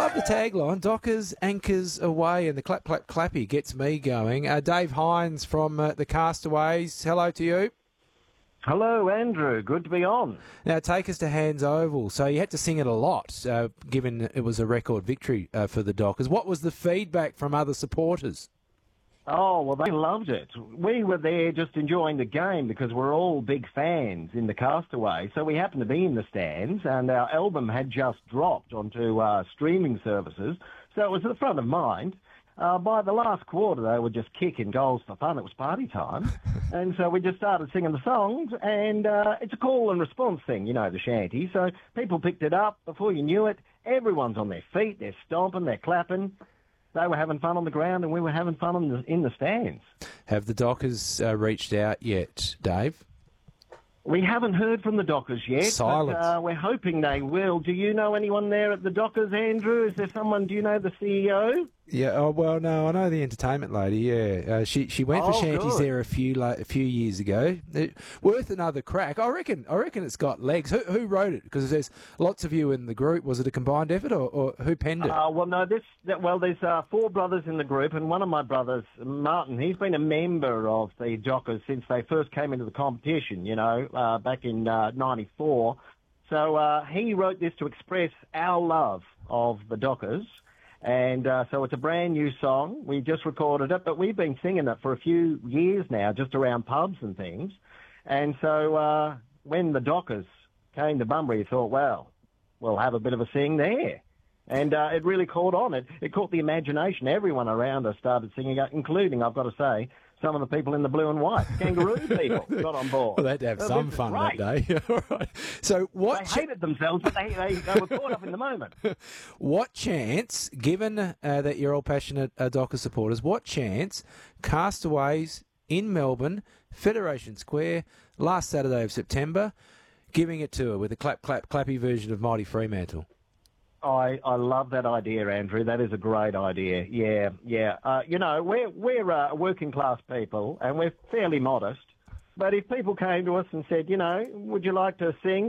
love the tagline. Dockers anchors away, and the clap, clap, clappy gets me going. Dave Hines from the Castaways. Hello to you. Hello, Andrew. Good to be on. Now, take us to Hands Oval. So you had to sing it a lot, given it was a record victory for the Dockers. What was the feedback from other supporters? Oh, well, they loved it. We were there just enjoying the game because we're all big fans in the Castaway. So we happened to be in the stands, and our album had just dropped onto streaming services. So it was at the front of mind. By the last quarter, they were just kicking goals for fun. It was party time. And so we just started singing the songs, and it's a call and response thing, you know, the shanty. So people picked it up. Before you knew it, everyone's on their feet. They're stomping, they're clapping. They were having fun on the ground, and we were having fun in the stands. Have the Dockers reached out yet, Dave? We haven't heard from the Dockers yet. Silence. But we're hoping they will. Do you know anyone there at the Dockers, Andrew? Is there someone, do you know the CEO? Yeah, oh, well, no, I know the entertainment lady, yeah. She went for shanties good. there a few years ago. Worth another crack. I reckon it's got legs. Who wrote it? Because there's lots of you in the group. Was it a combined effort, or who penned it? Well, no, there's 4 brothers in the group, and one of my brothers, Martin, he's been a member of the Dockers since they first came into the competition, you know, back in 94. So he wrote this to express our love of the Dockers. And so it's a brand new song. We just recorded it, but we've been singing it for a few years now, just around pubs and things. And so when the Dockers came to Bunbury, we thought, well, we'll have a bit of a sing there. And it really caught on. It caught the imagination. Everyone around us started singing it, including, I've got to say, some of the people in the blue and white. Kangaroo people got on board. Well, they'd have some fun that day. All right. So what? They hated themselves, but they were caught up in the moment. What chance, given that you're all passionate Dockers supporters, what chance Castaways in Melbourne, Federation Square, last Saturday of September, giving it to her with a clap, clap, clappy version of Mighty Fremantle? I love that idea, Andrew. That is a great idea. Yeah. You know, we're working class people, and we're fairly modest. But if people came to us and said, you know, would you like to sing?